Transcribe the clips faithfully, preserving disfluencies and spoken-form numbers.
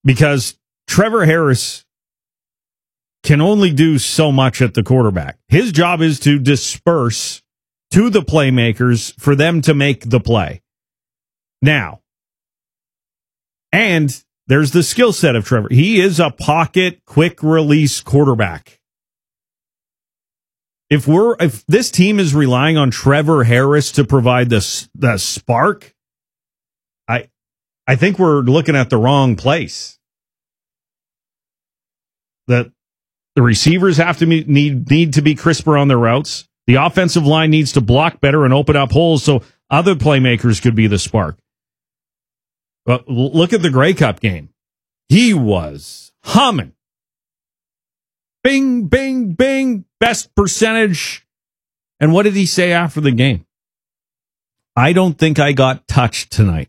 because Trevor Harris can only do so much at the quarterback. His job is to disperse to the playmakers for them to make the play. Now, and there's the skill set of Trevor. He is a pocket, quick release quarterback. If we're if this team is relying on Trevor Harris to provide the the spark, I I think we're looking at the wrong place. The the receivers have to be, need need to be crisper on their routes. The offensive line needs to block better and open up holes so other playmakers could be the spark. But look at the Grey Cup game. He was humming. Bing, bing, bing. Best percentage. And what did he say after the game? I don't think I got touched tonight.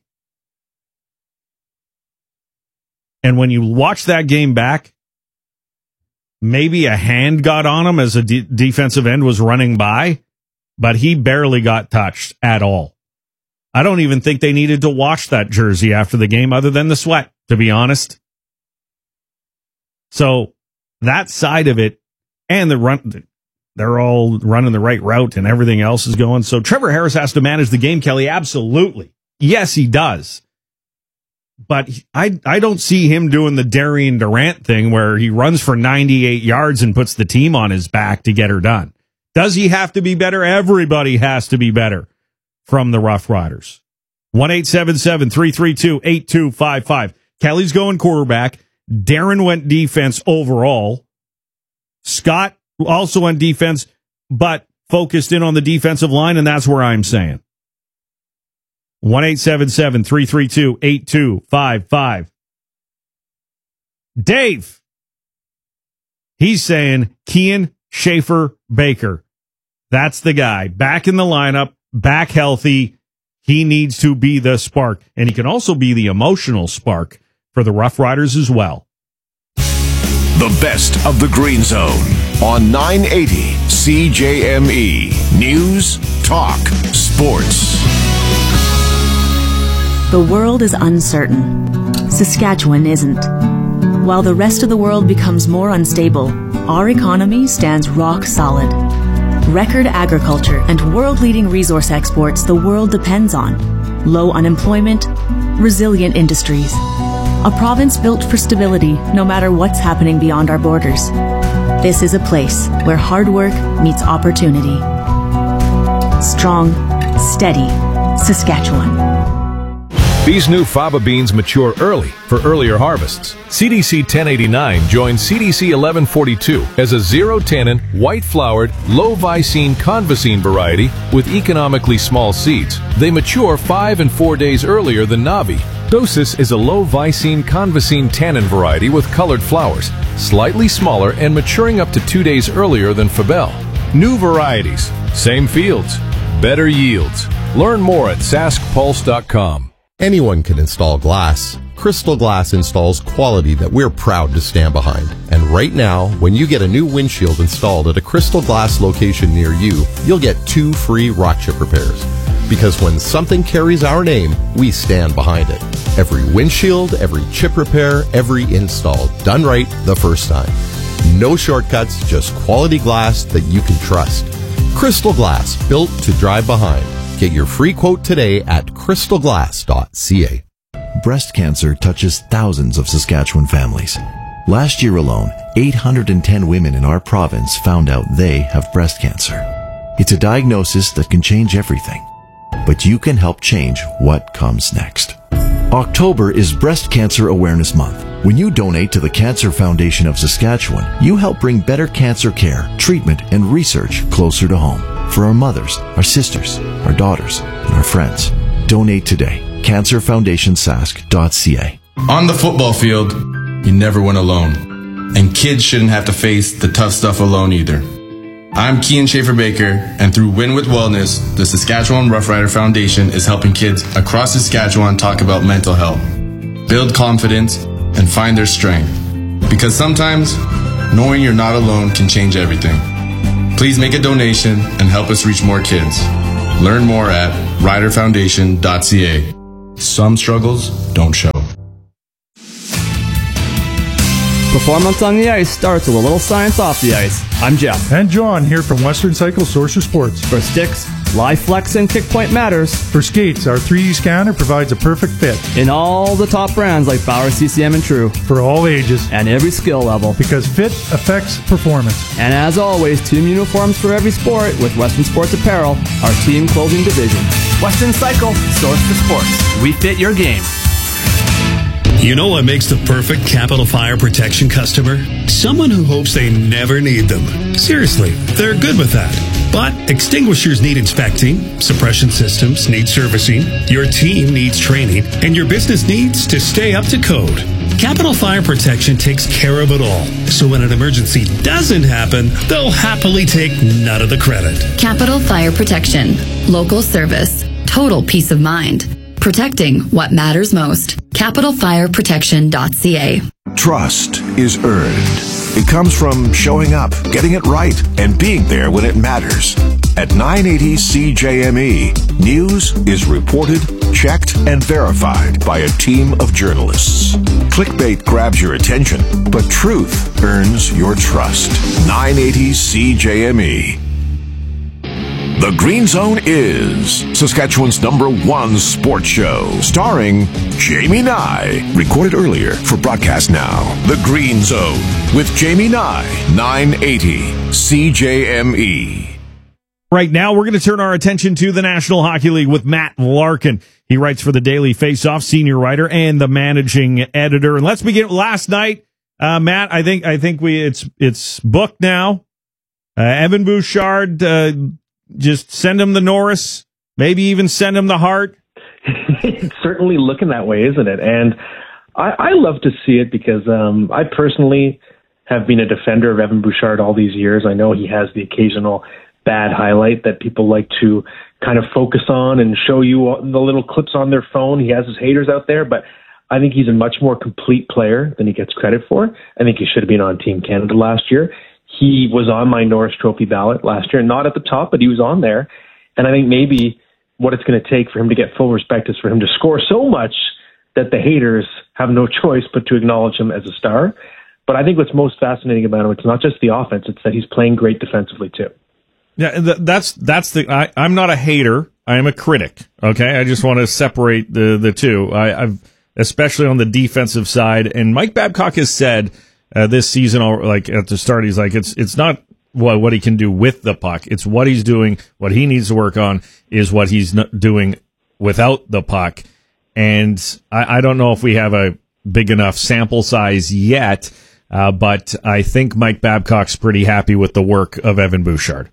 And when you watch that game back, maybe a hand got on him as a de- defensive end was running by, but he barely got touched at all. I don't even think they needed to wash that jersey after the game other than the sweat, to be honest. So that side of it and the run, they're all running the right route and everything else is going. So Trevor Harris has to manage the game, Kelly. Absolutely. Yes, he does. But I I don't see him doing the Darian Durant thing where he runs for ninety-eight yards and puts the team on his back to get her done. Does he have to be better? Everybody has to be better from the Rough Riders. one eight seven seven, three three two, eight two five five. Kelly's going quarterback. Darren went defense overall. Scott also went defense, but focused in on the defensive line, and that's where I'm saying. one eight seven seven, three three two, eight two five five. Dave. He's saying Kian Schaefer-Baker. That's the guy. Back in the lineup, back healthy. He needs to be the spark. And he can also be the emotional spark for the Rough Riders as well. The best of the Green Zone on nine eighty C J M E. News, Talk, Sports. The world is uncertain. Saskatchewan isn't. While the rest of the world becomes more unstable, our economy stands rock solid. Record agriculture and world-leading resource exports the world depends on. Low unemployment, resilient industries. A province built for stability no matter what's happening beyond our borders. This is a place where hard work meets opportunity. Strong, steady Saskatchewan. These new faba beans mature early for earlier harvests. C D C ten eighty-nine joins C D C eleven forty-two as a zero-tannin, white-flowered, low-vicine convicine variety with economically small seeds. They mature five and four days earlier than Navi. Dosis is a low-vicine convicine tannin variety with colored flowers, slightly smaller and maturing up to two days earlier than Fabel. New varieties, same fields, better yields. Learn more at sask pulse dot com. Anyone can install glass. Crystal Glass installs quality that we're proud to stand behind. And right now, when you get a new windshield installed at a Crystal Glass location near you, you'll get two free rock chip repairs. Because when something carries our name, we stand behind it. Every windshield, every chip repair, every install, done right the first time. No shortcuts, just quality glass that you can trust. Crystal Glass, built to drive behind. Get your free quote today at crystal glass dot c a. Breast cancer touches thousands of Saskatchewan families. Last year alone, eight hundred ten women in our province found out they have breast cancer. It's a diagnosis that can change everything, but you can help change what comes next. October is Breast Cancer Awareness Month. When you donate to the Cancer Foundation of Saskatchewan, you help bring better cancer care, treatment, and research closer to home. For our mothers, our sisters, our daughters, and our friends. Donate today. cancer foundation sask dot c a. On the football field, you never win alone. And kids shouldn't have to face the tough stuff alone either. I'm Kian Schaefer-Baker, and through Win with Wellness, the Saskatchewan Rough Rider Foundation is helping kids across Saskatchewan talk about mental health, build confidence, and find their strength. Because sometimes, knowing you're not alone can change everything. Please make a donation and help us reach more kids. Learn more at rider foundation dot c a. Some struggles don't show. Performance on the ice starts with a little science off the ice. I'm Jeff. And John here from Western Cycle Source of Sports. For sticks, Live Flex and Kick Point matters. For skates, our three D scanner provides a perfect fit. In all the top brands like Bauer, C C M, and True. For all ages. And every skill level. Because fit affects performance. And as always, team uniforms for every sport with Western Sports Apparel, our team clothing division. Western Cycle, Source for Sports. We fit your game. You know what makes the perfect Capital Fire Protection customer? Someone who hopes they never need them. Seriously, they're good with that. But extinguishers need inspecting, suppression systems need servicing, your team needs training, and your business needs to stay up to code. Capital Fire Protection takes care of it all. So when an emergency doesn't happen, they'll happily take none of the credit. Capital Fire Protection. Local service. Total peace of mind. Protecting what matters most. capital fire protection dot c a. Trust is earned. It comes from showing up, getting it right, and being there when it matters. At nine eighty C J M E, news is reported, checked, and verified by a team of journalists. Clickbait grabs your attention, but truth earns your trust. nine eighty C J M E. The Green Zone is Saskatchewan's number one sports show, starring Jamie Nye. Recorded earlier for broadcast now. The Green Zone with Jamie Nye, nine eighty C J M E. Right now, we're going to turn our attention to the National Hockey League with Matt Larkin. He writes for the Daily Faceoff, senior writer and the managing editor. And let's begin last night, uh, Matt. I think I think we it's it's booked now. Uh, Evan Bouchard. Uh, Just send him the Norris, maybe even send him the Hart. It's certainly looking that way, isn't it? And I, I love to see it because um, I personally have been a defender of Evan Bouchard all these years. I know he has the occasional bad highlight that people like to kind of focus on and show you the little clips on their phone. He has his haters out there, but I think he's a much more complete player than he gets credit for. I think he should have been on Team Canada last year. He was on my Norris Trophy ballot last year, not at the top, but he was on there. And I think maybe what it's going to take for him to get full respect is for him to score so much that the haters have no choice but to acknowledge him as a star. But I think what's most fascinating about him, it's not just the offense, it's that he's playing great defensively too. Yeah, that's that's the. I, I'm not a hater. I am a critic. Okay, I just want to separate the the two. I, I've especially on the defensive side. And Mike Babcock has said uh, this season, like at the start, he's like, it's it's not what what he can do with the puck. It's what he's doing. What he needs to work on is what he's not doing without the puck. And I, I don't know if we have a big enough sample size yet, uh, but I think Mike Babcock's pretty happy with the work of Evan Bouchard.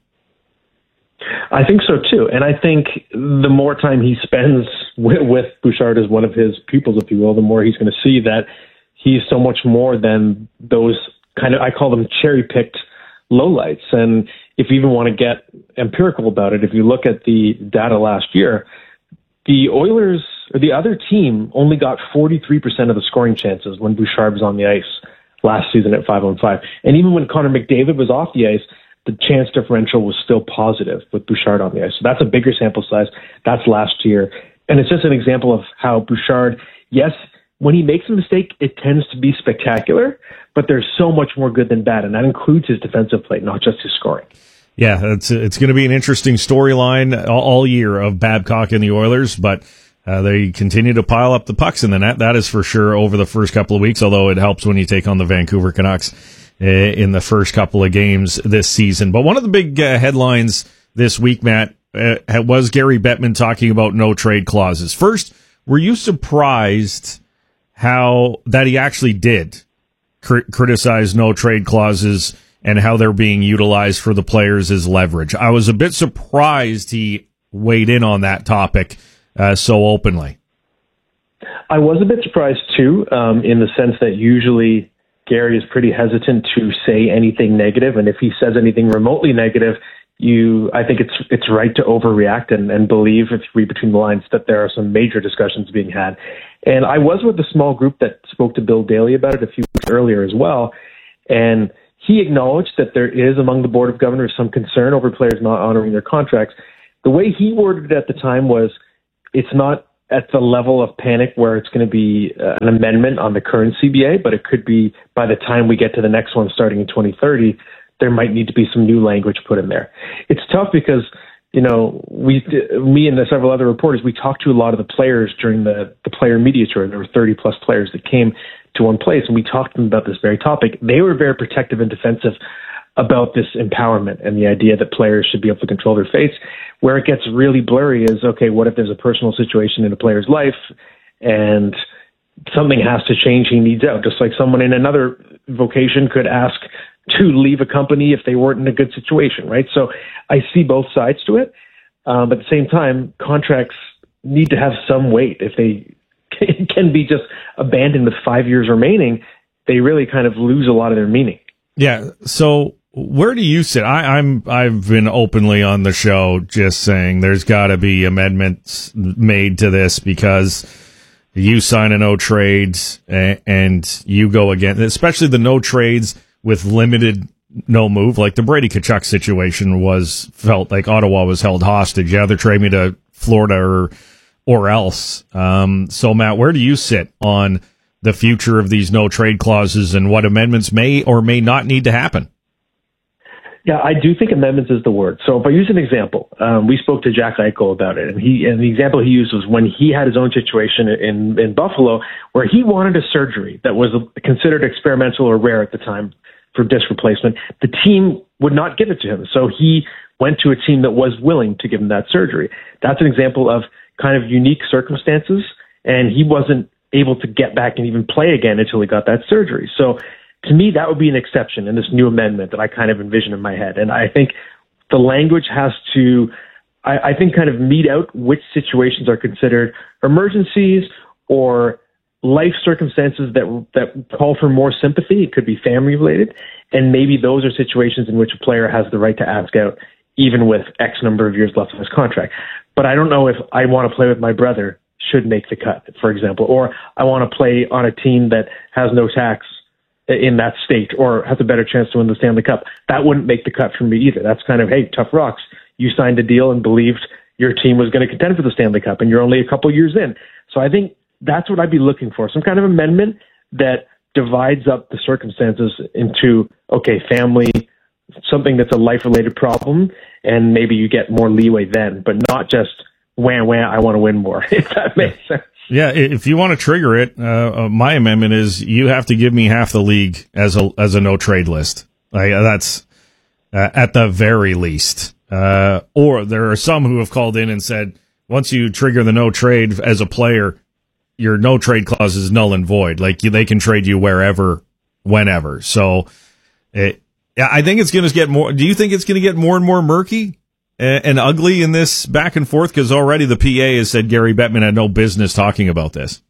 I think so too, and I think the more time he spends with, with Bouchard as one of his pupils, if you will, the more he's going to see that he's so much more than those kind of, I call them cherry-picked lowlights. And if you even want to get empirical about it, if you look at the data last year, the Oilers, or the other team, only got forty-three percent of the scoring chances when Bouchard was on the ice last season at five on five. And even when Connor McDavid was off the ice, the chance differential was still positive with Bouchard on the ice. So that's a bigger sample size. That's last year. And it's just an example of how Bouchard, yes, when he makes a mistake, it tends to be spectacular, but there's so much more good than bad, and that includes his defensive play, not just his scoring. Yeah, it's it's going to be an interesting storyline all, all year of Babcock and the Oilers, but uh, they continue to pile up the pucks in the net. That is for sure over the first couple of weeks, although it helps when you take on the Vancouver Canucks in the first couple of games this season. But one of the big uh, headlines this week, Matt, uh, was Gary Bettman talking about no trade clauses. First, were you surprised how that he actually did cr- criticize no trade clauses and how they're being utilized for the players as leverage? I was a bit surprised he weighed in on that topic uh, so openly. I was a bit surprised too, um, in the sense that usually Gary is pretty hesitant to say anything negative, and if he says anything remotely negative, you, I think it's it's right to overreact and, and believe, if you read between the lines, that there are some major discussions being had. And I was with a small group that spoke to Bill Daly about it a few weeks earlier as well, and he acknowledged that there is among the Board of Governors some concern over players not honoring their contracts. The way he worded it at the time was, it's not at the level of panic where it's going to be uh, an amendment on the current C B A, but it could be by the time we get to the next one starting in twenty thirty, there might need to be some new language put in there. It's tough because, you know, we, me and the several other reporters, we talked to a lot of the players during the, the player media tour. There were thirty plus players that came to one place, and we talked to them about this very topic. They were very protective and defensive about this empowerment and the idea that players should be able to control their fates. Where it gets really blurry is, okay, what if there's a personal situation in a player's life and something has to change, he needs out, just like someone in another vocation could ask to leave a company if they weren't in a good situation, right? So I see both sides to it. Um, at the same time, contracts need to have some weight. If they can be just abandoned with five years remaining, they really kind of lose a lot of their meaning. Yeah. So where do you sit? I, I'm I've been openly on the show just saying there's got to be amendments made to this because you sign a no trades and, and you go again, especially the no trades with limited no move. Like the Brady Tkachuk situation was felt like Ottawa was held hostage. You either trade me to Florida or or else. Um, so Matt, where do you sit on the future of these no trade clauses and what amendments may or may not need to happen? Yeah, I do think amendments is the word. So if I use an example, um, we spoke to Jack Eichel about it, and he and the example he used was when he had his own situation in, in Buffalo where he wanted a surgery that was considered experimental or rare at the time for disc replacement. The team would not give it to him, so he went to a team that was willing to give him that surgery. That's an example of kind of unique circumstances, and he wasn't able to get back and even play again until he got that surgery. So to me, that would be an exception in this new amendment that I kind of envision in my head. And I think the language has to, I, I think, kind of mete out which situations are considered emergencies or life circumstances that that call for more sympathy. It could be family related. And maybe those are situations in which a player has the right to ask out, even with X number of years left on his contract. But I don't know if I want to play with my brother should make the cut, for example, or I want to play on a team that has no tax in that state or has a better chance to win the Stanley Cup. That wouldn't make the cut for me either. That's kind of, hey, tough rocks. You signed a deal and believed your team was going to contend for the Stanley Cup, and you're only a couple years in. So I think that's what I'd be looking for, some kind of amendment that divides up the circumstances into, okay, family, something that's a life-related problem, and maybe you get more leeway then, but not just, wham, wham, I want to win more, if that makes sense. Yeah, if you want to trigger it, uh, uh, my amendment is you have to give me half the league as a as a no trade list. Like that's uh, at the very least. Uh, or there are some who have called in and said once you trigger the no trade as a player, your no trade clause is null and void. Like you, they can trade you wherever, whenever. So, it, I think it's going to get more. Do you think it's going to get more and more murky and ugly in this back and forth? Because already the P A has said Gary Bettman had no business talking about this.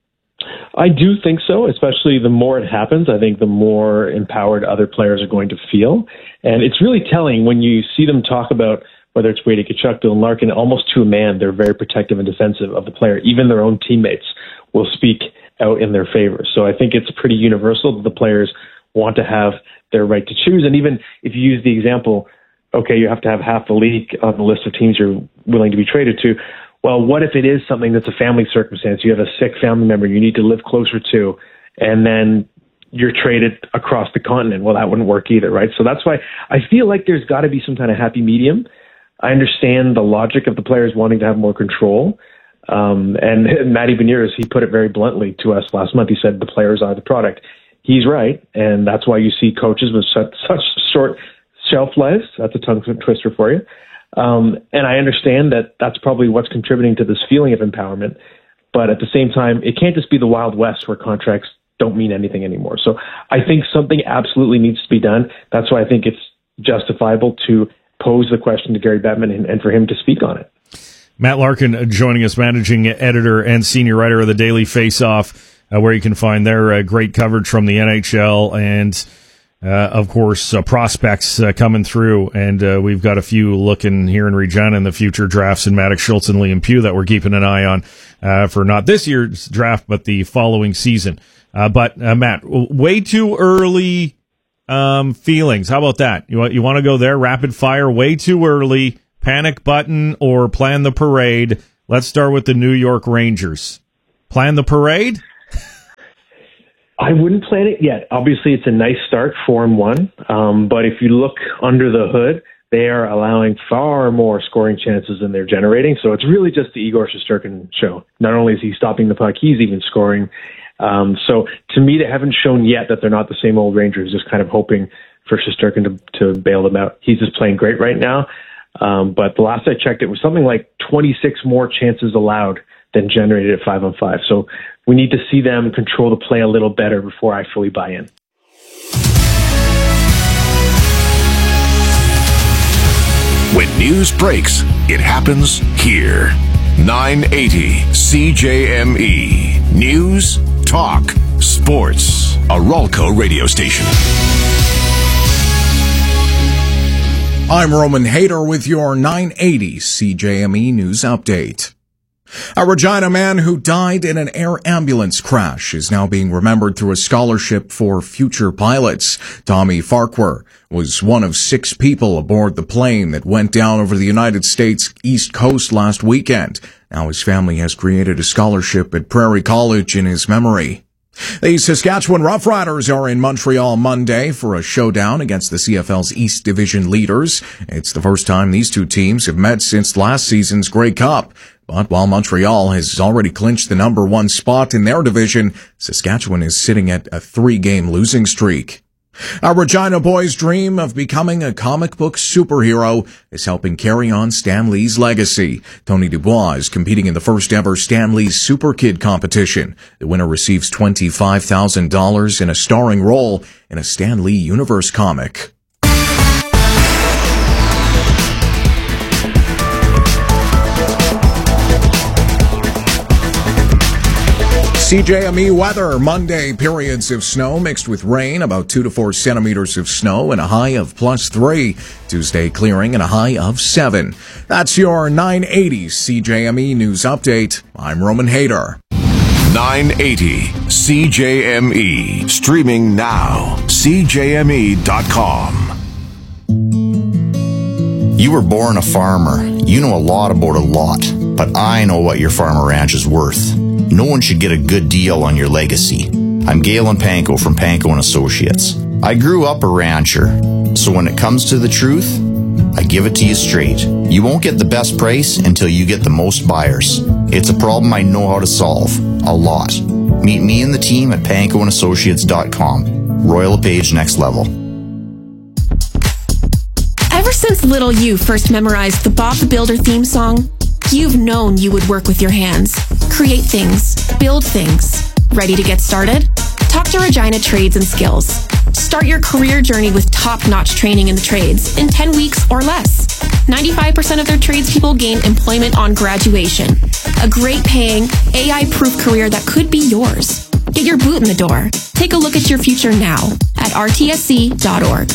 I do think so, especially the more it happens, I think the more empowered other players are going to feel. And it's really telling when you see them talk about whether it's Brady Tkachuk, Dylan Larkin, almost to a man, they're very protective and defensive of the player. Even their own teammates will speak out in their favor. So I think it's pretty universal that the players want to have their right to choose. And even if you use the example, okay, you have to have half the league on the list of teams you're willing to be traded to. Well, what if it is something that's a family circumstance? You have a sick family member you need to live closer to, and then you're traded across the continent. Well, that wouldn't work either, right? So that's why I feel like there's got to be some kind of happy medium. I understand the logic of the players wanting to have more control. Um, and Matty Beniers, he put it very bluntly to us last month. He said the players are the product. He's right, and that's why you see coaches with such, such short shelf lives. That's a tongue twister for you. Um, and I understand that that's probably what's contributing to this feeling of empowerment. But at the same time, it can't just be the Wild West where contracts don't mean anything anymore. So I think something absolutely needs to be done. That's why I think it's justifiable to pose the question to Gary Bettman and, and for him to speak on it. Matt Larkin joining us, managing editor and senior writer of the Daily Faceoff, uh, where you can find their uh, great coverage from the N H L and Uh, of course, uh, prospects uh, coming through, and uh, we've got a few looking here in Regina in the future drafts in Maddox Schultz and Liam Pugh that we're keeping an eye on uh, for not this year's draft, but the following season. Uh, but, uh, Matt, way too early um, feelings. How about that? You want, you want to go there? Rapid fire, way too early, panic button, or plan the parade? Let's start with the New York Rangers. Plan the parade? I wouldn't plan it yet. Obviously, it's a nice start, four and one. Um, but if you look under the hood, they are allowing far more scoring chances than they're generating. So it's really just the Igor Shesterkin show. Not only is he stopping the puck, he's even scoring. Um, so to me, they haven't shown yet that they're not the same old Rangers, just kind of hoping for Shesterkin to, to bail them out. He's just playing great right now. Um, but the last I checked, it was something like twenty-six more chances allowed than generated at five on five. So we need to see them control the play a little better before I fully buy in. When news breaks, it happens here. nine eighty C J M E. News, talk, sports. A Ralco radio station. I'm Roman Hader with your nine eighty C J M E News Update. A Regina man who died in an air ambulance crash is now being remembered through a scholarship for future pilots. Tommy Farquhar was one of six people aboard the plane that went down over the United States East Coast last weekend. Now his family has created a scholarship at Prairie College in his memory. The Saskatchewan Roughriders are in Montreal Monday for a showdown against the C F L's East Division leaders. It's the first time these two teams have met since last season's Grey Cup. But while Montreal has already clinched the number one spot in their division, Saskatchewan is sitting at a three-game losing streak. A Regina boy's dream of becoming a comic book superhero is helping carry on Stan Lee's legacy. Tony Dubois is competing in the first ever Stan Lee's Super Kid competition. The winner receives twenty-five thousand dollars in a starring role in a Stan Lee Universe comic. C J M E weather. Monday, periods of snow mixed with rain, about two to four centimeters of snow and a high of plus three. Tuesday, clearing and a high of seven. That's your nine eighty C J M E News Update. I'm Roman Hader. nine eighty C J M E. Streaming now. C J M E dot com. You were born a farmer. You know a lot about a lot. But I know what your farm or ranch is worth. No one should get a good deal on your legacy. I'm Galen Panko from Panko and Associates. I grew up a rancher, so when it comes to the truth, I give it to you straight. You won't get the best price until you get the most buyers. It's a problem I know how to solve. A lot. Meet me and the team at panko and associates dot com. Royal LePage Next Level. Ever since little you first memorized the Bob the Builder theme song, you've known you would work with your hands, create things, build things. Ready to get started? Talk to Regina Trades and Skills. Start your career journey with top-notch training in the trades in ten weeks or less. ninety-five percent of their tradespeople gain employment on graduation. A great paying, A I-proof career that could be yours. Get your boot in the door. Take a look at your future now at R T S C dot org.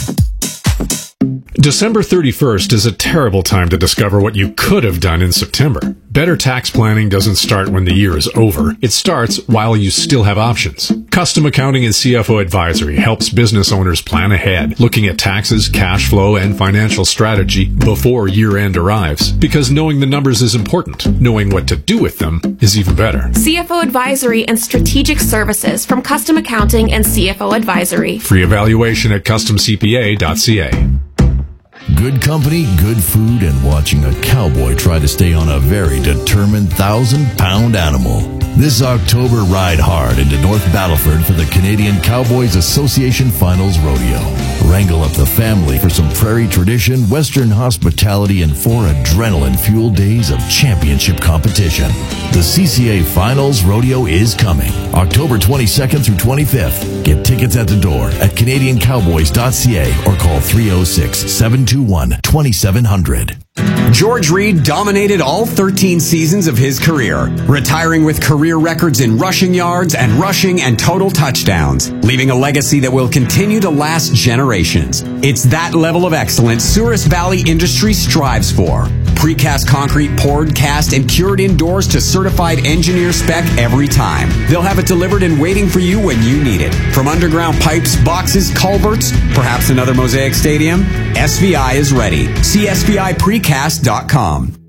December thirty-first is a terrible time to discover what you could have done in September. Better tax planning doesn't start when the year is over. It starts while you still have options. Custom Accounting and C F O Advisory helps business owners plan ahead, looking at taxes, cash flow, and financial strategy before year-end arrives. Because knowing the numbers is important. Knowing what to do with them is even better. C F O Advisory and Strategic Services from Custom Accounting and C F O Advisory. Free evaluation at custom c p a dot c a. Good company, good food, and watching a cowboy try to stay on a very determined thousand-pound animal. This October, ride hard into North Battleford for the Canadian Cowboys Association Finals Rodeo. Wrangle up the family for some prairie tradition, Western hospitality, and four adrenaline-fueled days of championship competition. The C C A Finals Rodeo is coming, October twenty-second through twenty-fifth. Get tickets at the door at canadian cowboys dot c a or call three oh six, seven two one, two seven zero zero. George Reed dominated all thirteen seasons of his career, retiring with career records in rushing yards and rushing and total touchdowns, leaving a legacy that will continue to last generations. It's that level of excellence Souris Valley Industries strives for. Precast concrete poured, cast, and cured indoors to certified engineer spec every time. They'll have it delivered and waiting for you when you need it. From underground pipes, boxes, culverts, perhaps another Mosaic Stadium, S V I is ready. See S V I precast dot com.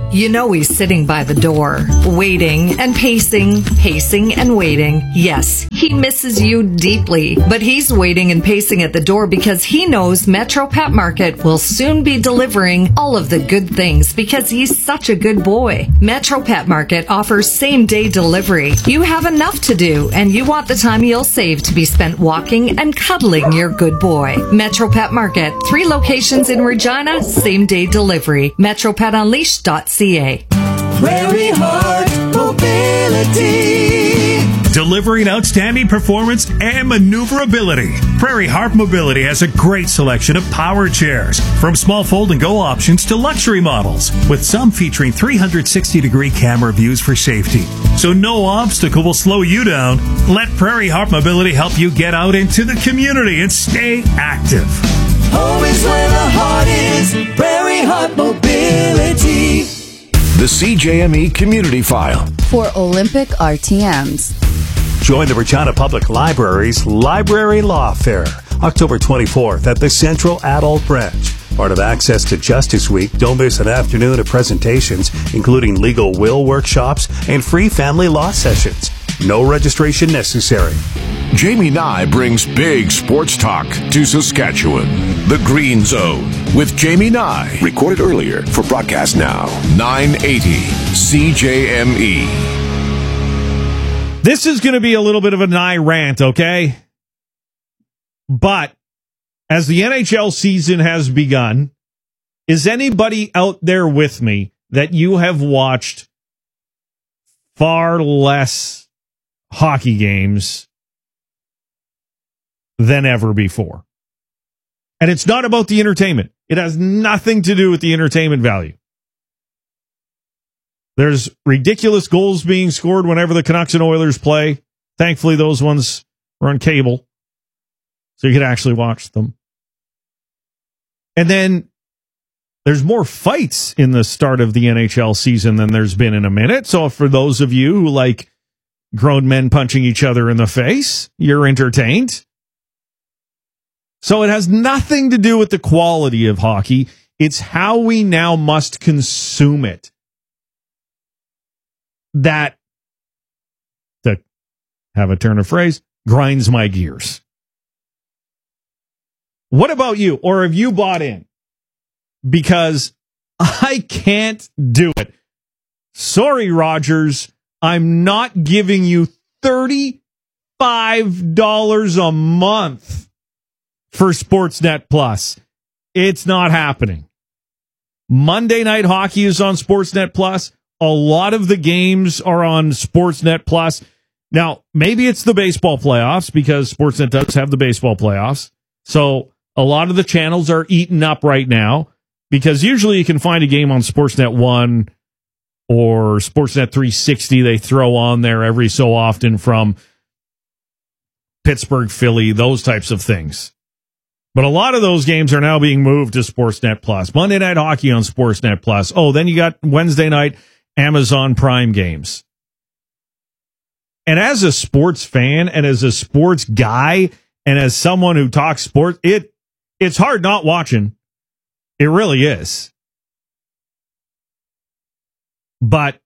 You know he's sitting by the door, waiting and pacing, pacing and waiting. Yes, he misses you deeply, but he's waiting and pacing at the door because he knows Metro Pet Market will soon be delivering all of the good things because he's such a good boy. Metro Pet Market offers same-day delivery. You have enough to do, and you want the time you'll save to be spent walking and cuddling your good boy. Metro Pet Market, three locations in Regina, same-day delivery. metro pet unleashed dot c a. Prairie Heart Mobility. Delivering outstanding performance and maneuverability. Prairie Heart Mobility has a great selection of power chairs, from small fold and go options to luxury models, with some featuring three hundred sixty degree camera views for safety. So no obstacle will slow you down. Let Prairie Heart Mobility help you get out into the community and stay active. Home is where the heart is. Prairie Heart Mobility. The C J M E Community File. For Olympic R T Ms. Join the Regina Public Library's Library Law Fair, October twenty-fourth at the Central Adult Branch. Part of Access to Justice Week, don't miss an afternoon of presentations, including legal will workshops and free family law sessions. No registration necessary. Jamie Nye brings big sports talk to Saskatchewan. The Green Zone with Jamie Nye. Recorded earlier for broadcast now. nine eighty C J M E. This is going to be a little bit of a Nye rant, okay? But as the N H L season has begun, is anybody out there with me that you have watched far less hockey games than ever before? And it's not about the entertainment. It has nothing to do with the entertainment value. There's ridiculous goals being scored whenever the Canucks and Oilers play. Thankfully, those ones are on cable, so you can actually watch them. And then there's more fights in the start of the N H L season than there's been in a minute. So for those of you who like grown men punching each other in the face, you're entertained. So it has nothing to do with the quality of hockey. It's how we now must consume it that, to have a turn of phrase, grinds my gears. What about you? Or have you bought in? Because I can't do it. Sorry, Rogers. I'm not giving you thirty-five dollars a month for Sportsnet Plus. It's not happening. Monday Night Hockey is on Sportsnet Plus. A lot of the games are on Sportsnet Plus. Now, maybe it's the baseball playoffs because Sportsnet does have the baseball playoffs. So a lot of the channels are eaten up right now because usually you can find a game on Sportsnet one or Sportsnet three sixty. They throw on there every so often from Pittsburgh, Philly, those types of things. But a lot of those games are now being moved to Sportsnet Plus. Monday Night Hockey on Sportsnet Plus. Oh, then you got Wednesday night Amazon Prime games. And as a sports fan and as a sports guy and as someone who talks sports, it it's hard not watching. It really is. But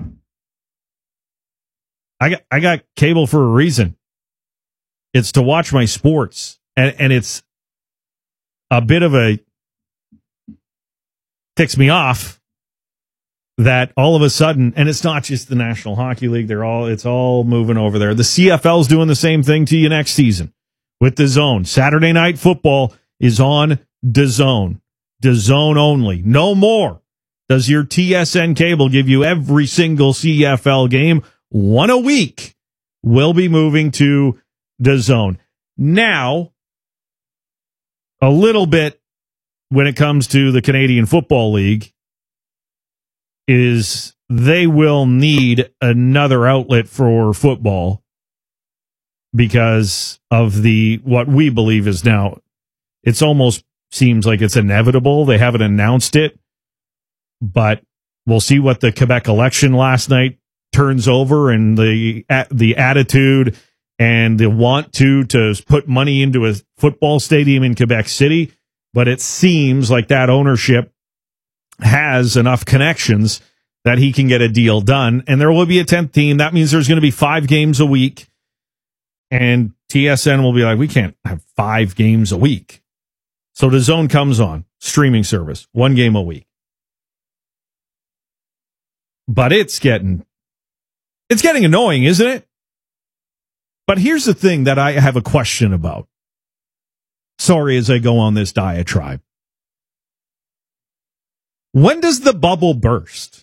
I got I got cable for a reason. It's to watch my sports. And and it's a bit of a ticks me off that all of a sudden, and it's not just the National Hockey League, they're all it's all moving over there. The C F L's doing the same thing to you next season with DAZN. Saturday Night Football is on DAZN. DAZN only. No more does your T S N cable give you every single C F L game. One a week will be moving to DAZN. Now, a little bit when it comes to the Canadian Football League is they will need another outlet for football because of the what we believe is now, it's almost seems like it's inevitable. They haven't announced it, but we'll see what the Quebec election last night turns over and the the attitude and the want to to put money into a football stadium in Quebec City. But it seems like that ownership has enough connections that he can get a deal done. And there will be a tenth team. That means there's going to be five games a week. And T S N will be like, we can't have five games a week. So DAZN comes on, streaming service, one game a week. But it's getting, it's getting annoying, isn't it? But here's the thing that I have a question about. Sorry as I go on this diatribe. When does the bubble burst?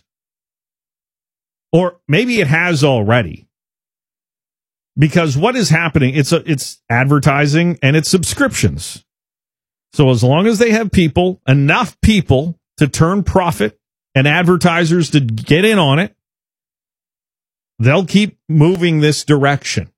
Or maybe it has already. Because what is happening, it's a, it's advertising and it's subscriptions. So as long as they have people, enough people to turn profit and advertisers to get in on it, they'll keep moving this direction.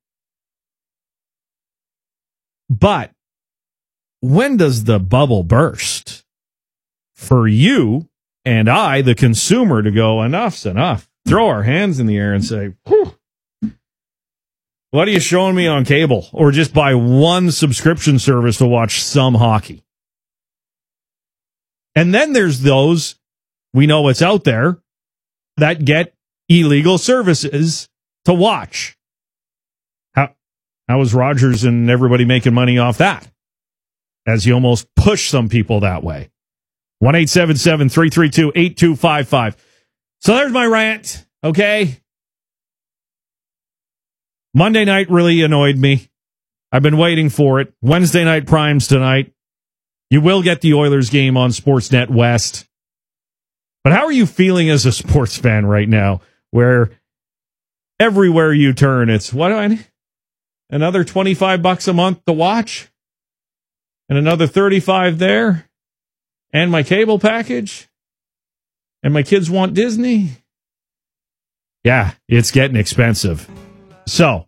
But when does the bubble burst? For you and I, the consumer, to go, enough's enough. Throw our hands in the air and say, whew, what are you showing me on cable? Or just buy one subscription service to watch some hockey. And then there's those, we know what's out there, that get illegal services to watch. How, how is Rogers and everybody making money off that? As you almost push some people that way. one eight seven seven, three three two, eight two five five. So there's my rant, okay? Monday night really annoyed me. I've been waiting for it. Wednesday night primes tonight. You will get the Oilers game on Sportsnet West. But how are you feeling as a sports fan right now, where everywhere you turn, it's, what do I need? Another twenty-five bucks a month to watch? And another thirty-five there? And my cable package? And my kids want Disney? Yeah, it's getting expensive. So,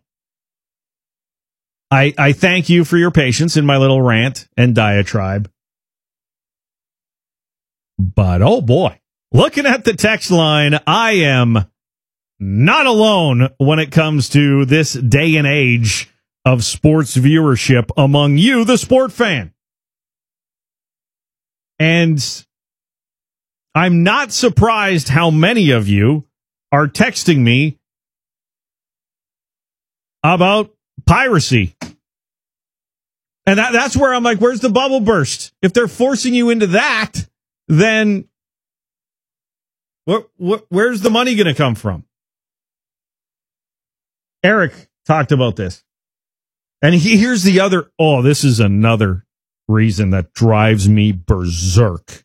I I thank you for your patience in my little rant and diatribe. But, oh boy, looking at the text line, I am not alone when it comes to this day and age of sports viewership among you, the sport fan. And I'm not surprised how many of you are texting me about piracy. And that, that's where I'm like, where's the bubble burst? If they're forcing you into that, then where, where, where's the money going to come from? Eric talked about this. And he, here's the other, oh, this is another reason that drives me berserk.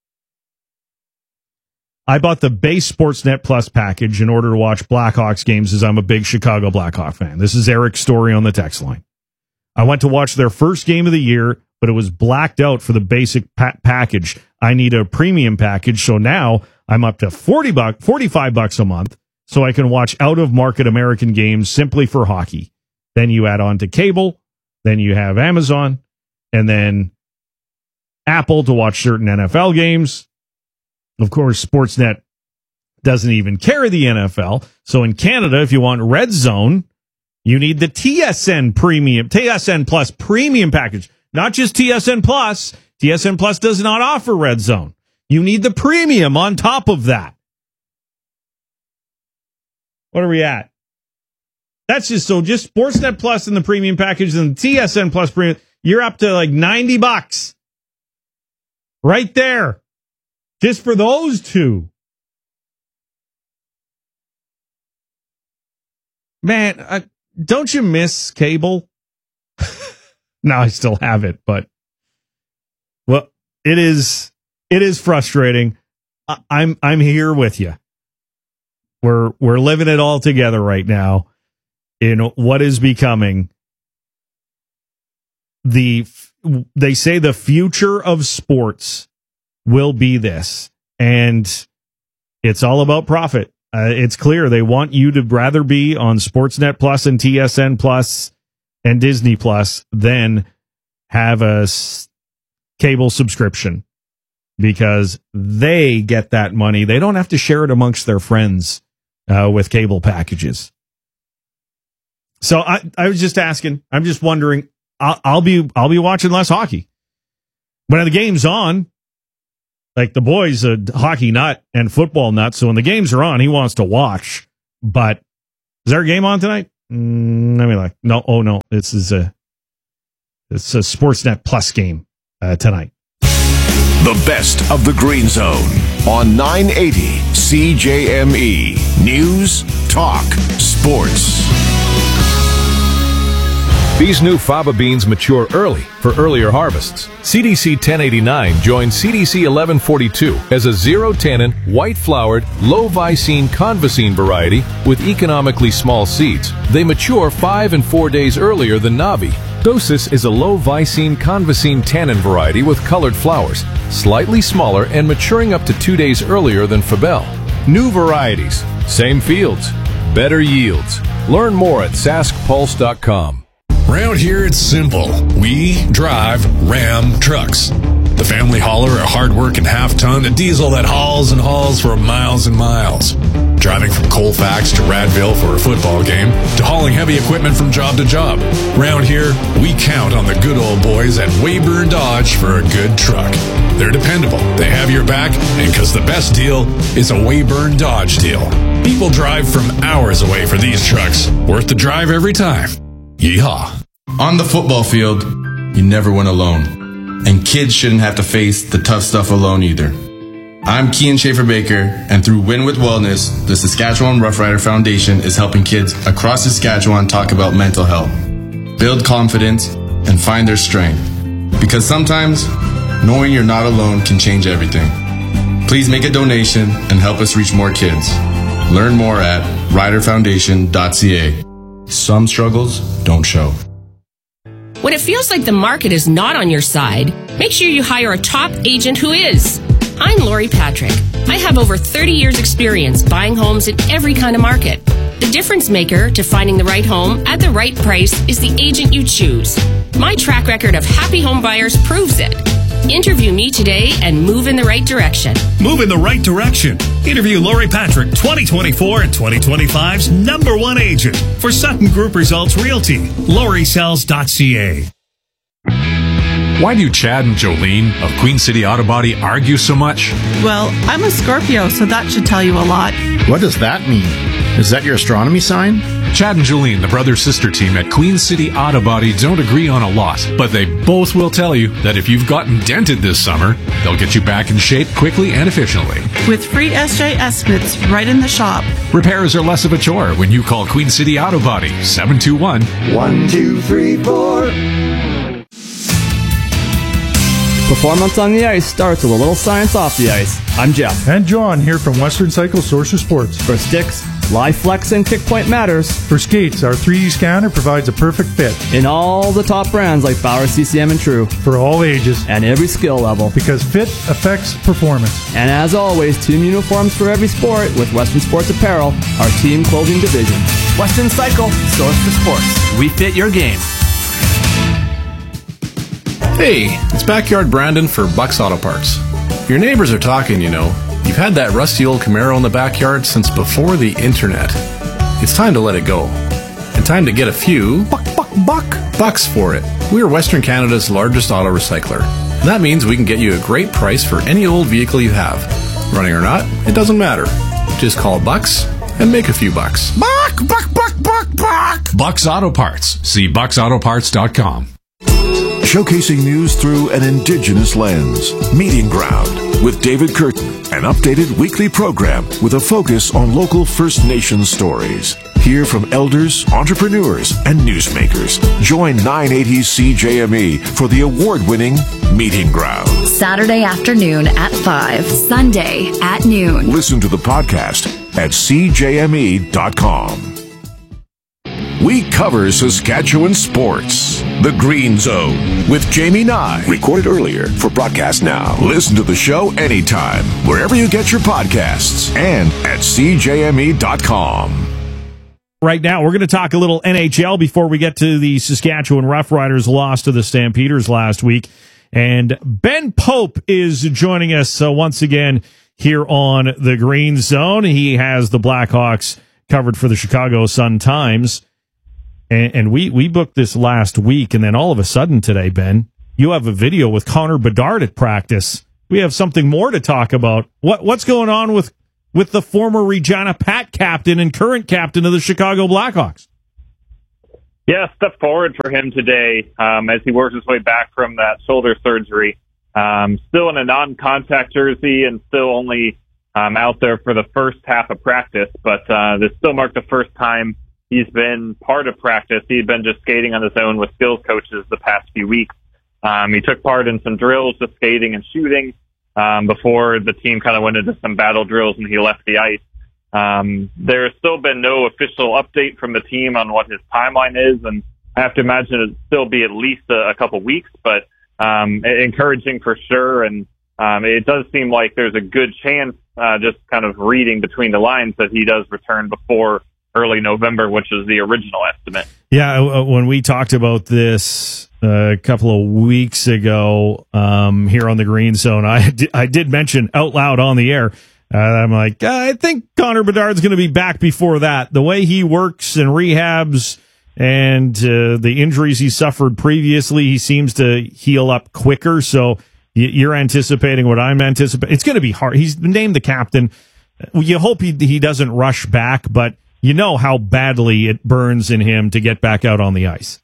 I bought the base Sportsnet Plus package in order to watch Blackhawks games, as I'm a big Chicago Blackhawk fan. This is Eric's story on the text line. I went to watch their first game of the year, but it was blacked out for the basic pa- package. I need a premium package, so now I'm up to forty bucks, forty-five bucks a month, so I can watch out-of-market American games simply for hockey. Then you add on to cable, then you have Amazon, and then Apple to watch certain N F L games. Of course, Sportsnet doesn't even carry the N F L. So in Canada, if you want Red Zone, you need the T S N Premium, T S N Plus Premium package. Not just T S N Plus. T S N Plus does not offer Red Zone. You need the premium on top of that. What are we at? That's just so just Sportsnet Plus and the premium package and the T S N Plus premium. You're up to like ninety bucks. Right there. Just for those two. Man, uh, don't you miss cable? Now I still have it, but well, it is it is frustrating. I, I'm I'm here with you. We're we're living it all together right now in what is becoming the they say the future of sports will be this, and it's all about profit. Uh, it's clear they want you to rather be on Sportsnet Plus and T S N Plus and Disney Plus than have a s- cable subscription, because they get that money. They don't have to share it amongst their friends uh, with cable packages. So I, I was just asking. I'm just wondering. I'll, I'll be I'll be watching less hockey when the game's on. Like, the boy's a hockey nut and football nut, so when the games are on, he wants to watch. But is there a game on tonight? Mm, I mean, like, no, oh no, this is a it's a Sportsnet Plus game uh, tonight. The best of the Green Zone on nine eighty C J M E. News, talk, sports. These new faba beans mature early for earlier harvests. C D C ten eighty-nine joins C D C eleven forty-two as a zero-tannin, white-flowered, low-visine convicine variety with economically small seeds. They mature five and four days earlier than Navi. Dosis is a low-visine convicine tannin variety with colored flowers, slightly smaller and maturing up to two days earlier than Fabel. New varieties, same fields, better yields. Learn more at sask pulse dot com. Around here, it's simple. We drive Ram trucks. The family hauler, a hard-working half-ton, a diesel that hauls and hauls for miles and miles. Driving from Colfax to Radville for a football game, to hauling heavy equipment from job to job. Around here, we count on the good old boys at Wayburn Dodge for a good truck. They're dependable, they have your back, and because the best deal is a Wayburn Dodge deal. People drive from hours away for these trucks. Worth the drive every time. Yeehaw. On the football field, you never win alone. And kids shouldn't have to face the tough stuff alone either. I'm Kian Schaefer-Baker, and through Win with Wellness, the Saskatchewan Roughrider Foundation is helping kids across Saskatchewan talk about mental health, build confidence, and find their strength. Because sometimes, knowing you're not alone can change everything. Please make a donation and help us reach more kids. Learn more at rider foundation dot c a. Some struggles don't show. When it feels like the market is not on your side, make sure you hire a top agent who is. I'm Lori Patrick. I have over thirty years experience buying homes in every kind of market. The difference maker to finding the right home at the right price is the agent you choose. My track record of happy home buyers proves it. Interview me today and move in the right direction. Move in the right direction. Interview Lori Patrick, twenty twenty-four and twenty twenty-five's number one agent for Sutton Group Results Realty. Lori Sells dot c a. Why do Chad and Jolene of Queen City Auto Body argue so much? Well, I'm a Scorpio, so that should tell you a lot. What does that mean? Is that your astronomy sign? Chad and Jolene, the brother-sister team at Queen City Auto Body, don't agree on a lot, but they both will tell you that if you've gotten dented this summer, they'll get you back in shape quickly and efficiently. With free S J estimates right in the shop. Repairs are less of a chore when you call Queen City Auto Body, seven two one, one two three four. Performance on the ice starts with a little science off the ice. I'm Jeff. And John here from Western Cycle Source of Sports. For sticks, live flex and kick point matters. For skates, our three D scanner provides a perfect fit. In all the top brands like Bauer, C C M, and True. For all ages. And every skill level. Because fit affects performance. And as always, team uniforms for every sport with Western Sports Apparel, our team clothing division. Western Cycle, source for sports. We fit your game. Hey, it's Backyard Brandon for Bucks Auto Parts. Your neighbors are talking, you know. You've had that rusty old Camaro in the backyard since before the internet. It's time to let it go. And time to get a few buck, buck, buck bucks for it. We are Western Canada's largest auto recycler. And that means we can get you a great price for any old vehicle you have. Running or not, it doesn't matter. Just call Bucks and make a few bucks. Buck, buck, buck, buck, buck! Bucks Auto Parts. See bucks auto parts dot com. Showcasing news through an Indigenous lens. Meeting Ground with David Curtin, an updated weekly program with a focus on local First Nations stories. Hear from elders, entrepreneurs, and newsmakers. Join nine eighty C J M E for the award-winning Meeting Ground. Saturday afternoon at five, Sunday at noon. Listen to the podcast at c j m e dot com. We cover Saskatchewan sports. The Green Zone with Jamie Nye. Recorded earlier for broadcast now. Listen to the show anytime, wherever you get your podcasts, and at c j m e dot com. Right now, we're going to talk a little N H L before we get to the Saskatchewan Roughriders' loss to the Stampeders last week. And Ben Pope is joining us uh, once again here on the Green Zone. He has the Blackhawks covered for the Chicago Sun-Times. And, and we, we booked this last week, and then all of a sudden today, Ben, you have a video with Connor Bedard at practice. we have something more to talk about. What what's going on with with the former Regina Pat captain and current captain of the Chicago Blackhawks? Yeah, step forward for him today um, as he works his way back from that shoulder surgery. Um, still in a non-contact jersey and still only um, out there for the first half of practice, but uh, this still marked the first time he's been part of practice. He'd been just skating on his own with skills coaches the past few weeks. Um, he took part in some drills, just skating and shooting, um, before the team kind of went into some battle drills and he left the ice. Um, there's still been no official update from the team on what his timeline is, and I have to imagine it'll still be at least a, a couple weeks, but um, encouraging for sure. And um, it does seem like there's a good chance, uh, just kind of reading between the lines, that he does return before early November, which is the original estimate. Yeah, when we talked about this a couple of weeks ago um, here on the Green Zone, I did, I did mention out loud on the air, uh, I'm like, I think Connor Bedard's going to be back before that. The way he works and rehabs and uh, the injuries he suffered previously, he seems to heal up quicker. So you're anticipating what I'm anticipating. It's going to be hard. He's been named the captain. You hope he he doesn't rush back, but you know how badly it burns in him to get back out on the ice.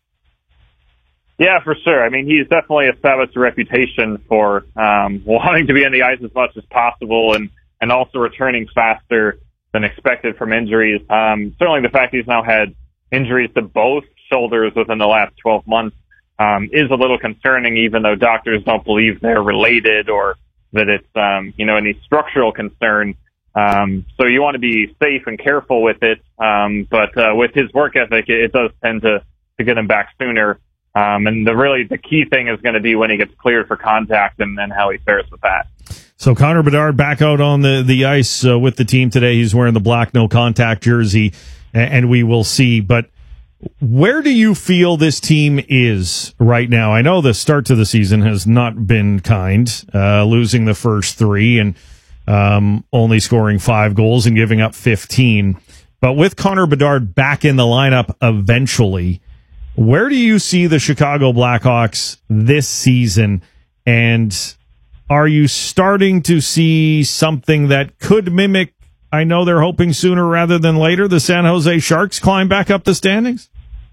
Yeah, for sure. I mean, he's definitely established a reputation for um, wanting to be on the ice as much as possible and, and also returning faster than expected from injuries. Um, certainly the fact he's now had injuries to both shoulders within the last twelve months um, is a little concerning, even though doctors don't believe they're related or that it's, um, you know, any structural concern. Um, so you want to be safe and careful with it. Um, but, uh, with his work ethic, it, it does tend to, to get him back sooner. Um, and the really, the key thing is going to be when he gets cleared for contact and then how he fares with that. So Connor Bedard back out on the, the ice uh, with the team today. He's wearing the black no contact jersey, and, and we will see. But where do you feel this team is right now? I know the start to the season has not been kind, uh, losing the first three and, Um, only scoring five goals and giving up fifteen. But with Connor Bedard back in the lineup eventually, where do you see the Chicago Blackhawks this season? And are you starting to see something that could mimic, I know they're hoping sooner rather than later, the San Jose Sharks climb back up the standings?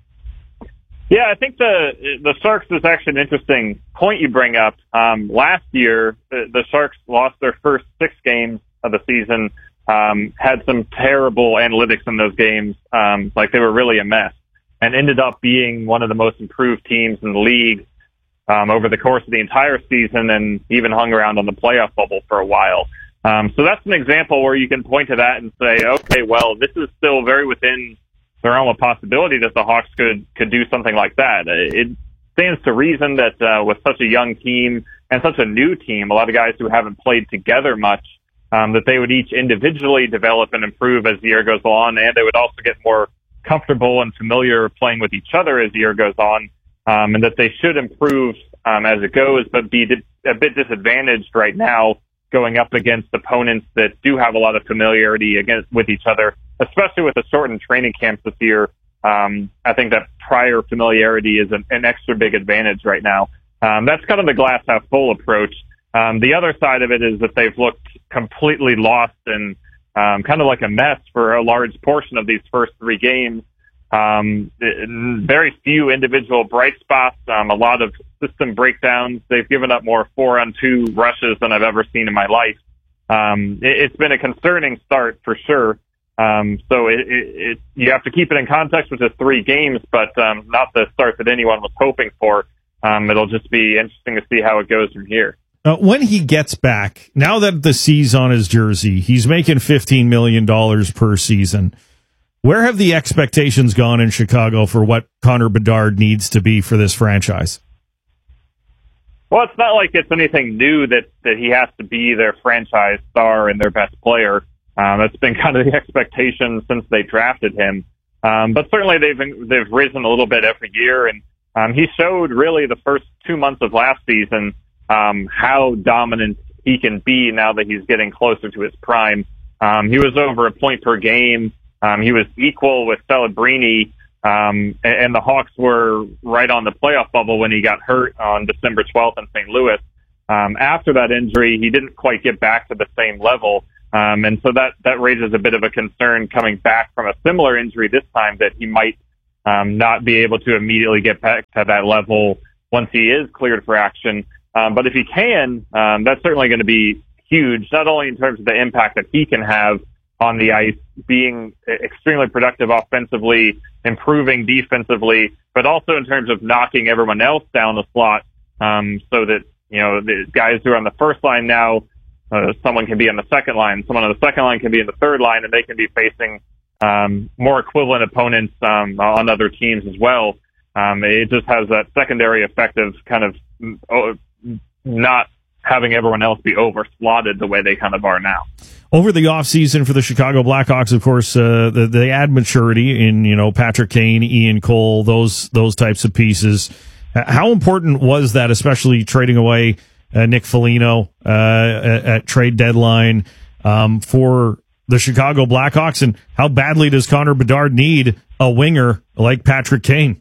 Yeah, I think the the Sharks is actually an interesting point you bring up. Um, last year, the, the Sharks lost their first six games of the season, um, had some terrible analytics in those games, um, like they were really a mess, and ended up being one of the most improved teams in the league um, over the course of the entire season, and even hung around on the playoff bubble for a while. Um, so that's an example where you can point to that and say, okay, well, this is still very within the realm of possibility that the Hawks could could do something like that. It stands to reason that uh, with such a young team and such a new team, a lot of guys who haven't played together much, um, that they would each individually develop and improve as the year goes on, and they would also get more comfortable and familiar playing with each other as the year goes on, um, and that they should improve um, as it goes, but be a bit disadvantaged right now going up against opponents that do have a lot of familiarity against with each other, especially with the shortened training camps this year. Um, I think that prior familiarity is an, an extra big advantage right now. Um, that's kind of the glass half full approach. Um, the other side of it is that they've looked completely lost and um, kind of like a mess for a large portion of these first three games. Um, very few individual bright spots, um, a lot of system breakdowns. They've given up more four on two rushes than I've ever seen in my life. Um, it, it's been a concerning start for sure. Um, so it, it, it, you have to keep it in context with just three games, but um, not the start that anyone was hoping for. Um, it'll just be interesting to see how it goes from here. Uh, when he gets back, now that the C's on his jersey, he's making fifteen million dollars per season. Where have the expectations gone in Chicago for what Connor Bedard needs to be for this franchise? Well, it's not like it's anything new that, that he has to be their franchise star and their best player. Um, that's been kind of the expectation since they drafted him. Um, but certainly they've been, they've risen a little bit every year, and um, he showed really the first two months of last season um, how dominant he can be now that he's getting closer to his prime. Um, he was over a point per game. Um, he was equal with Celebrini, um, and, and the Hawks were right on the playoff bubble when he got hurt on December twelfth in Saint Louis. um, after that injury, he didn't quite get back to the same level. Um, and so that, that raises a bit of a concern coming back from a similar injury this time that he might um, not be able to immediately get back to that level once he is cleared for action. Um, but if he can, um, that's certainly going to be huge, not only in terms of the impact that he can have on the ice, being extremely productive offensively, improving defensively, but also in terms of knocking everyone else down the slot, um, so that, you know, the guys who are on the first line now, Uh, someone can be on the second line, someone on the second line can be in the third line, and they can be facing um, more equivalent opponents um, on other teams as well. Um, it just has that secondary effect of kind of uh, not having everyone else be over-slotted the way they kind of are now. Over the offseason for the Chicago Blackhawks, of course, uh, the, they add maturity in, you know, Patrick Kane, Ian Cole, those those types of pieces. How important was that, especially trading away Uh, Nick Foligno uh, at, at trade deadline um, for the Chicago Blackhawks, and how badly does Connor Bedard need a winger like Patrick Kane?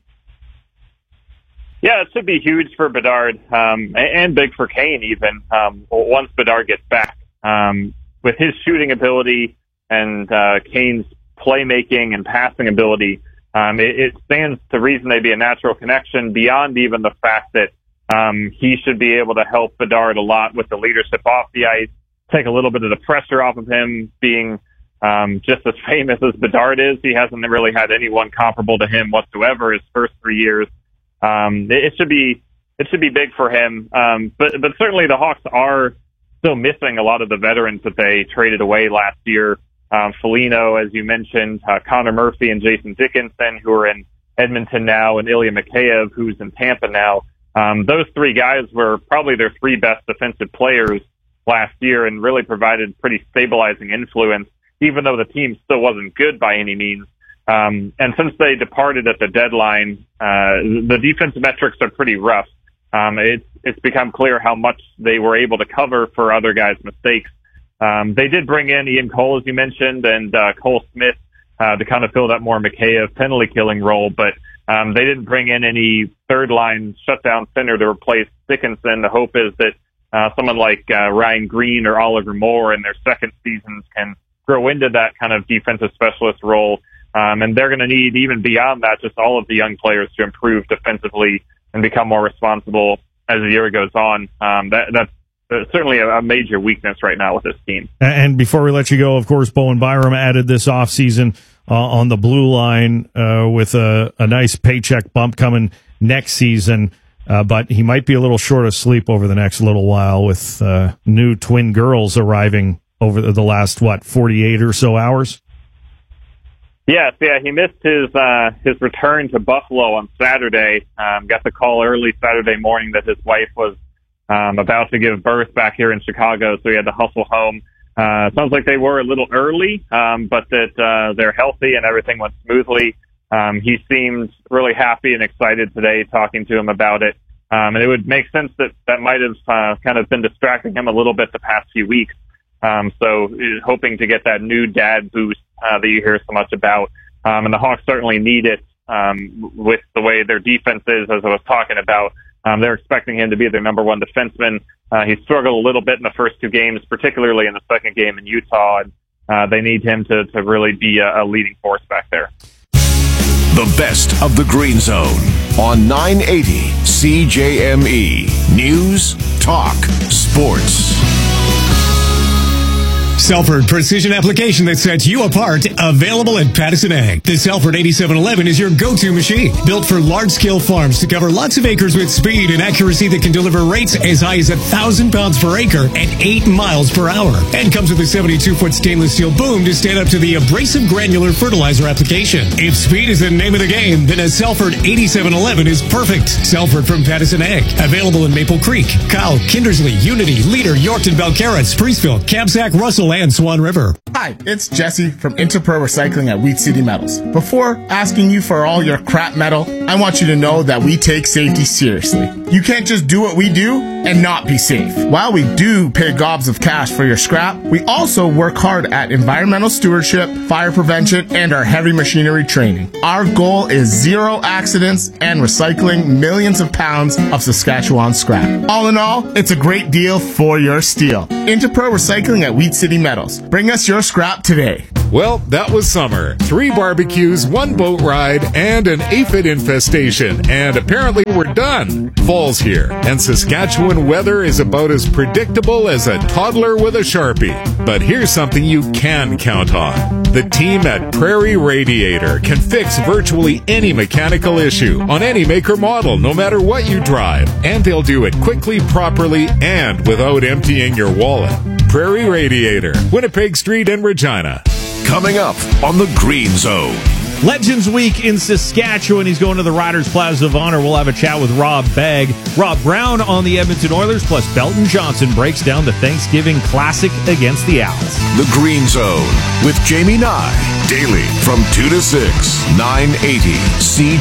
Yeah, it should be huge for Bedard um, and, and big for Kane even um, once Bedard gets back. Um, with his shooting ability and uh, Kane's playmaking and passing ability, um, it, it stands to reason they'd be a natural connection beyond even the fact that Um, he should be able to help Bedard a lot with the leadership off the ice, take a little bit of the pressure off of him, being um, just as famous as Bedard is. He hasn't really had anyone comparable to him whatsoever his first three years. Um, it, it should be it should be big for him. Um, but but certainly the Hawks are still missing a lot of the veterans that they traded away last year. Um, Foligno, as you mentioned, uh, Connor Murphy and Jason Dickinson, who are in Edmonton now, and Ilya Mikheyev, who's in Tampa now. Um, those three guys were probably their three best defensive players last year and really provided pretty stabilizing influence, even though the team still wasn't good by any means. Um, and since they departed at the deadline, uh, the defensive metrics are pretty rough. Um, it's, it's become clear how much they were able to cover for other guys' mistakes. Um, they did bring in Ian Cole, as you mentioned, and uh, Cole Smith uh, to kind of fill that more Mikheyev penalty killing role, but Um, they didn't bring in any third-line shutdown center to replace Dickinson. The hope is that uh, someone like uh, Ryan Green or Oliver Moore in their second seasons can grow into that kind of defensive specialist role. Um, and they're going to need, even beyond that, just all of the young players to improve defensively and become more responsible as the year goes on. Um, that, that's uh, certainly a, a major weakness right now with this team. And before we let you go, of course, Bowen Byram added this offseason Uh, on the blue line uh, with a, a nice paycheck bump coming next season, uh, but he might be a little short of sleep over the next little while with uh, new twin girls arriving over the, the last, what, forty-eight or so hours? Yes, yeah, he missed his uh, his return to Buffalo on Saturday. Um, got the call early Saturday morning that his wife was um, about to give birth back here in Chicago, so he had to hustle home. Uh, sounds like they were a little early, um, but that uh, they're healthy and everything went smoothly. Um, he seemed really happy and excited today talking to him about it. Um, and it would make sense that that might have uh, kind of been distracting him a little bit the past few weeks. Um, so uh, hoping to get that new dad boost uh, that you hear so much about. Um, and the Hawks certainly need it um, with the way their defense is, as I was talking about. Um, they're expecting him to be their number one defenseman. Uh, he struggled a little bit in the first two games, particularly in the second game in Utah. And uh, they need him to, to really be a, a leading force back there. The best of the Green Zone on nine eighty C J M E. News, Talk, Sports. Selford Precision Application that sets you apart. Available at Patterson Ag. The Selford eighty-seven eleven is your go-to machine. Built for large-scale farms to cover lots of acres with speed and accuracy that can deliver rates as high as one thousand pounds per acre at eight miles per hour. And comes with a seventy-two foot stainless steel boom to stand up to the abrasive granular fertilizer application. If speed is the name of the game, then a Selford eighty-seven eleven is perfect. Selford from Patterson Ag. Available in Maple Creek, Kyle, Kindersley, Unity, Leader, Yorkton, Belcarrot, Priestville, Cabsack, Russell, and Swan River. Hi, it's Jesse from Interpro Recycling at Wheat City Metals. Before asking you for all your crap metal, I want you to know that we take safety seriously. You can't just do what we do and not be safe. While we do pay gobs of cash for your scrap, we also work hard at environmental stewardship, fire prevention, and our heavy machinery training. Our goal is zero accidents and recycling millions of pounds of Saskatchewan scrap. All in all, it's a great deal for your steel. Interpro Recycling at Wheat City Metals. Bring us your scrap today. Well, that was summer. Three barbecues, one boat ride, and an aphid infestation. And apparently we're done. Fall's here, and Saskatchewan weather is about as predictable as a toddler with a Sharpie. But here's something you can count on. The team at Prairie Radiator can fix virtually any mechanical issue on any make or model, no matter what you drive. And they'll do it quickly, properly, and without emptying your wallet. Prairie Radiator, Winnipeg Street in Regina. Coming up on the Green Zone. Legends Week in Saskatchewan. He's going to the Riders Plaza of Honor. We'll have a chat with Rob Begg. Rob Brown on the Edmonton Oilers, plus Belton Johnson breaks down the Thanksgiving Classic against the Owls. The Green Zone with Jamie Nye. Daily from two to six. nine eighty C